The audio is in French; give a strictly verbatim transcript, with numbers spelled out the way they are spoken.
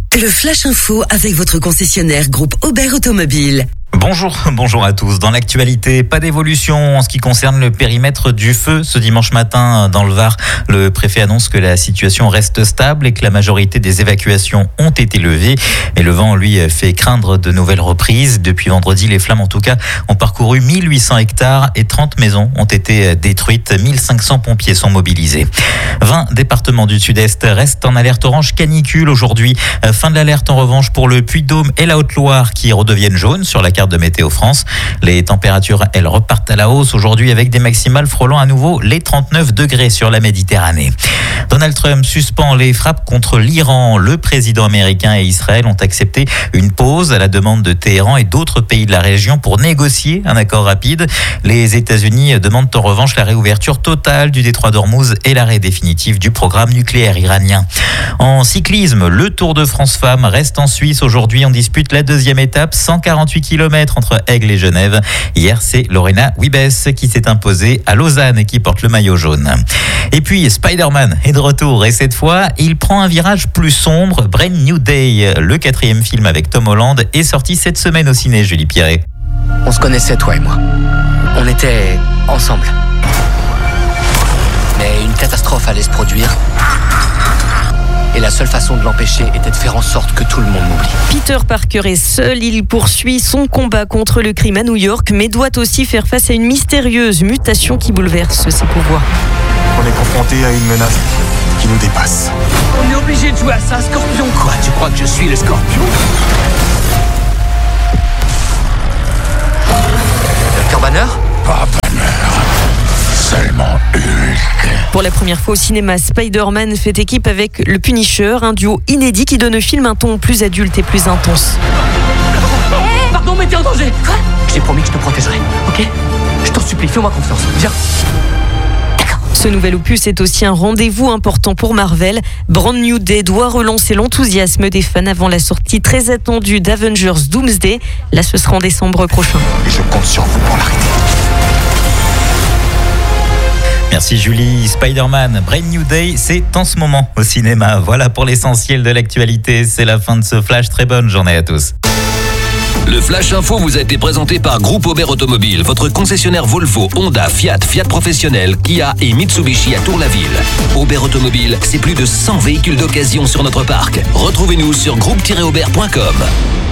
Le Flash Info avec votre concessionnaire groupe Aubert Automobile. Bonjour, bonjour à tous. Dans l'actualité, pas d'évolution en ce qui concerne le périmètre du feu. Ce dimanche matin, dans le Var, le préfet annonce que la situation reste stable et que la majorité des évacuations ont été levées. Mais le vent, lui, fait craindre de nouvelles reprises. Depuis vendredi, les flammes, en tout cas, ont parcouru mille huit cents hectares et trente maisons ont été détruites. mille cinq cents pompiers sont mobilisés. vingt départements du Sud-Est restent en alerte orange canicule aujourd'hui. Fin de l'alerte, en revanche, pour le Puy-de-Dôme et la Haute-Loire qui redeviennent jaunes sur la carte de Météo France. Les températures, elles repartent à la hausse aujourd'hui avec des maximales frôlant à nouveau les trente-neuf degrés sur la Méditerranée. Donald Trump suspend les frappes contre l'Iran. Le président américain et Israël ont accepté une pause à la demande de Téhéran et d'autres pays de la région pour négocier un accord rapide. Les États-Unis demandent en revanche la réouverture totale du détroit d'Ormuz et l'arrêt définitif du programme nucléaire iranien. En cyclisme, le Tour de France Femmes reste en Suisse. Aujourd'hui, on dispute la deuxième étape, cent quarante-huit kilomètres entre Aigle et Genève. Hier, c'est Lorena Wiebes qui s'est imposée à Lausanne et qui porte le maillot jaune. Et puis, Spider-Man est de retour et cette fois, il prend un virage plus sombre. Brand New Day, le quatrième film avec Tom Holland, est sorti cette semaine au ciné, Julie Pierret. On se connaissait, toi et moi. On était ensemble. Mais une catastrophe allait se produire. Et la seule façon de l'empêcher était de faire en sorte que tout le monde m'oublie. Peter Parker est seul, il poursuit son combat contre le crime à New York, mais doit aussi faire face à une mystérieuse mutation qui bouleverse ses pouvoirs. On est confronté à une menace qui nous dépasse. On est obligé de jouer à ça, Scorpion. Quoi, tu crois que je suis le Scorpion? Docteur Banner? Pas Banner, seulement Hulk. Pour la première fois au cinéma, Spider-Man fait équipe avec le Punisher, un duo inédit qui donne au film un ton plus adulte et plus intense. Pardon, mais t'es en danger. J'ai promis que je te protégerai, ok? Je t'en supplie, fais-moi confiance. Viens. Ce nouvel opus est aussi un rendez-vous important pour Marvel. Brand New Day doit relancer l'enthousiasme des fans avant la sortie très attendue d'Avengers Doomsday. Là, ce sera en décembre prochain. Et je compte sur vous pour l'arrêter. Merci Julie. Spider-Man, Brand New Day, c'est en ce moment au cinéma. Voilà pour l'essentiel de l'actualité. C'est la fin de ce flash. Très bonne journée à tous. Le Flash Info vous a été présenté par Groupe Aubert Automobile, votre concessionnaire Volvo, Honda, Fiat, Fiat Professionnel, Kia et Mitsubishi à Tour-la-Ville. Aubert Automobile, c'est plus de cent véhicules d'occasion sur notre parc. Retrouvez-nous sur groupe tiret aubert point com.